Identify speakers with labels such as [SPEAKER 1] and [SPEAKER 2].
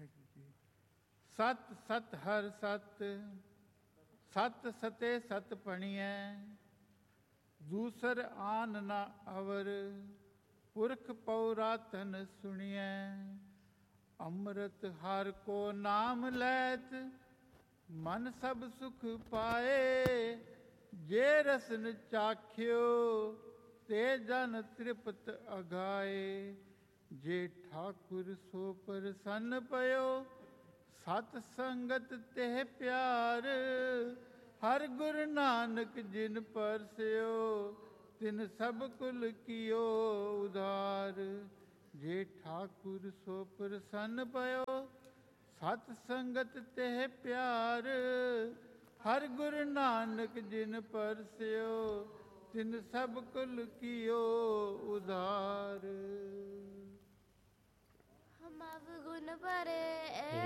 [SPEAKER 1] ਸਤ ਸਤ ਹਰ ਸਤ, ਸਤ ਸਤੇ ਸਤ ਪਣੀਐ, ਦੂਸਰ ਆਨ ਨਾ ਅਵਰ, ਪੁਰਖ ਪਉ ਰਾਤਨ ਸੁਣੀਐ। ਅੰਮ੍ਰਿਤ ਹਰਿ ਕੋ ਨਾਮ ਲੈਤ, ਮਨ ਸਭ ਸੁਖ ਪਾਏ। ਜੇ ਰਸਨ ਚਾਖਿਓ, ਤੇ ਜਨ ਤ੍ਰਿਪਤ ਅਗਾਏ। ਜੇ ਠਾਕੁਰ ਸੋ ਪ੍ਰਸੰਨ ਪਇਓ, ਸਤ ਸੰਗਤ ਤੇ ਪਿਆਰ। ਹਰ ਗੁਰੂ ਨਾਨਕ ਜਿਨ ਪਰਸਿਓ, ਤਿਨ ਸਭ ਕੁਲ ਕੀਓ ਉਧਾਰ। ਜੇ ਠਾਕੁਰ ਸੋ ਪ੍ਰਸੰਨ ਪਇਓ, ਸਤ ਸੰਗਤ ਤੇ ਪਿਆਰ। ਹਰ ਗੁਰੂ ਨਾਨਕ ਜਿਨ ਪਰਸਿਓ, ਤਿਨ ਸਭ ਕੁਲ ਕੀਓ ਉਧਾਰ।
[SPEAKER 2] ਹਮ ਅਵਗੁਣ ਭਰੇ